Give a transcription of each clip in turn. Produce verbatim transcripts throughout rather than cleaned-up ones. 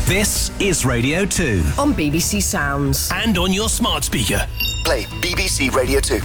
This is Radio two. On B B C Sounds. And on your smart speaker. Play B B C Radio two.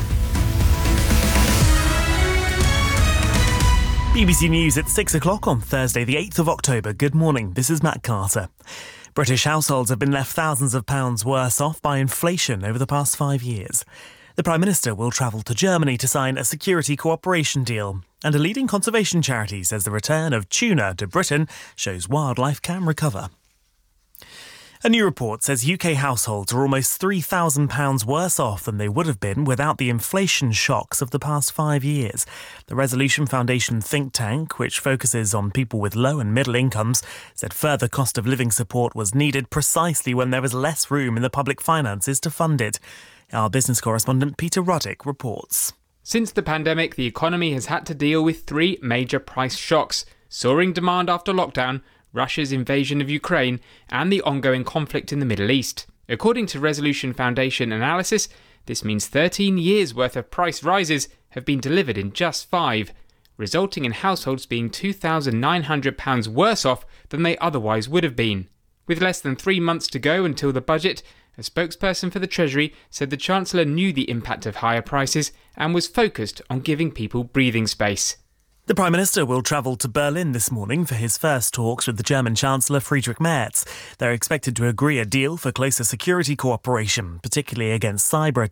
B B C News at six o'clock on Thursday the eighth of October. Good morning, this is Matt Carter. British households have been left thousands of pounds worse off by inflation over the past five years. The Prime Minister will travel to Germany to sign a security cooperation deal. And a leading conservation charity says the return of tuna to Britain shows wildlife can recover. A new report says U K households are almost three thousand pounds worse off than they would have been without the inflation shocks of the past five years. The Resolution Foundation think tank, which focuses on people with low and middle incomes, said further cost of living support was needed precisely when there was less room in the public finances to fund it. Our business correspondent Peter Ruddick reports. Since the pandemic, the economy has had to deal with three major price shocks: soaring demand after lockdown, Russia's invasion of Ukraine, and the ongoing conflict in the Middle East. According to Resolution Foundation analysis, this means thirteen years' worth of price rises have been delivered in just five, resulting in households being two thousand nine hundred pounds worse off than they otherwise would have been. With less than three months to go until the budget, a spokesperson for the Treasury said the Chancellor knew the impact of higher prices and was focused on giving people breathing space. The Prime Minister will travel to Berlin this morning for his first talks with the German Chancellor Friedrich Merz. They're expected to agree a deal for closer security cooperation, particularly against cyber